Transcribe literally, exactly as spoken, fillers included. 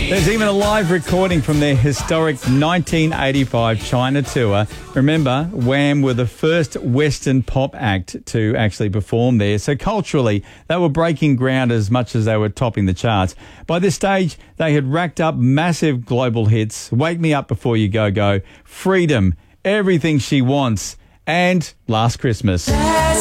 There's even a live recording from their historic nineteen eighty-five China tour. Remember, Wham were the first Western pop act to actually perform there. So culturally, they were breaking ground as much as they were topping the charts. By this stage, they had racked up massive global hits. Wake Me Up Before You Go Go, Freedom, Everything She Wants, and Last Christmas.